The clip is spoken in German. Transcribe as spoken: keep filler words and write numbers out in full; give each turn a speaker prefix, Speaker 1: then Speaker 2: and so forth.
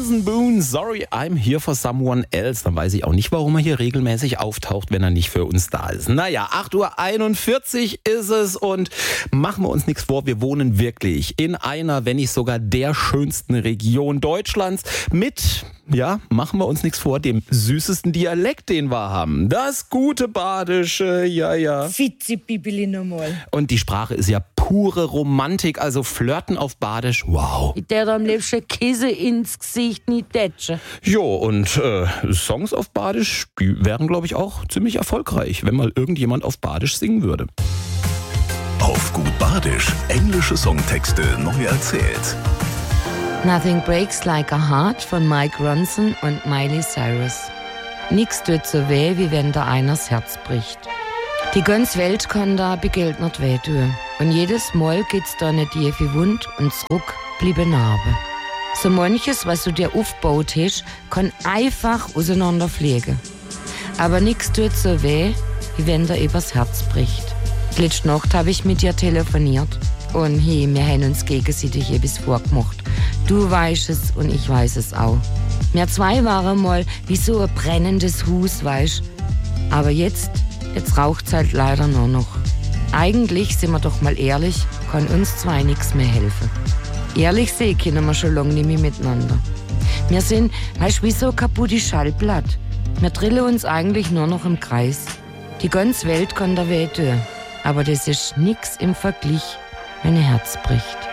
Speaker 1: Jason Boone, sorry, I'm here for someone else. Dann weiß ich auch nicht, warum er hier regelmäßig auftaucht, wenn er nicht für uns da ist. Naja, acht Uhr einundvierzig ist es und machen wir uns nichts vor, wir wohnen wirklich in einer, wenn nicht sogar der schönsten Region Deutschlands mit, ja, machen wir uns nichts vor, dem süßesten Dialekt, den wir haben. Das gute Badische, ja, ja.
Speaker 2: Fitzibibili nochmal.
Speaker 1: Und die Sprache ist ja pure Romantik, also Flirten auf Badisch, wow.
Speaker 2: Der da am liebsten Käse ins Gesicht, nicht tätschen.
Speaker 1: Jo, und äh, Songs auf Badisch, die wären, glaube ich, auch ziemlich erfolgreich, wenn mal irgendjemand auf Badisch singen würde.
Speaker 3: Auf gut Badisch, englische Songtexte neu erzählt.
Speaker 4: Nothing Breaks Like a Heart von Mike Ronson und Miley Cyrus. Nix tut so weh, wie wenn da einers Herz bricht. Die ganze Welt kann da begelt nicht weh tun. Und jedes Mal geht's da eine tiefe Wund und zurück bliebe Narbe. So manches, was du dir aufgebaut hast, kann einfach auseinanderfliegen. Aber nix tut so weh, wie wenn da übers Herz bricht. Letzte Nacht habe ich mit dir telefoniert. Und hey, wir haben uns gegenseitig etwas vorgemacht. Du weißt es und ich weiß es auch. Wir zwei waren mal wie so ein brennendes Haus, weißt. Aber jetzt, jetzt raucht's halt leider nur noch. Eigentlich, sind wir doch mal ehrlich, kann uns zwei nichts mehr helfen. Ehrlich sehen können wir schon lange nicht mehr miteinander. Wir sind, weißt, wie so ein kaputtes Schallplatt. Wir drillen uns eigentlich nur noch im Kreis. Die ganze Welt kann da weh tun. Aber das ist nix im Vergleich, wenn ein Herz bricht.